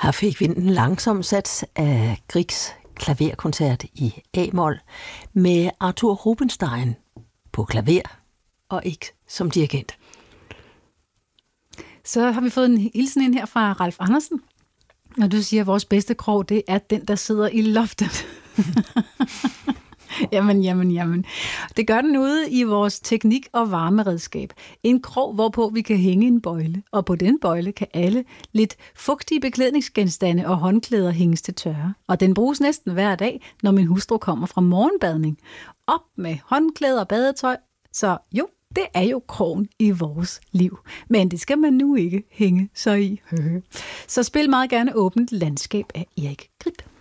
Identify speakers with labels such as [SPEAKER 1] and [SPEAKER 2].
[SPEAKER 1] Her fik vi en langsom sats af Griegs klaverkoncert i A-mol med Arthur Rubinstein på klaver og ikke som dirigent.
[SPEAKER 2] Så har vi fået en hilsen ind her fra Ralf Andersen. Og du siger, at vores bedste krog, det er den, der sidder i loftet. Jamen. Det gør den ude i vores teknik- og varmeredskab. En krog, hvorpå vi kan hænge en bøjle. Og på den bøjle kan alle lidt fugtige beklædningsgenstande og håndklæder hænges til tørre. Og den bruges næsten hver dag, når min hustru kommer fra morgenbadning. Op med håndklæder og badetøj. Så jo, det er jo krogen i vores liv. Men det skal man nu ikke hænge sig i. Så spil meget gerne Åbent Landskab af Erik Grip.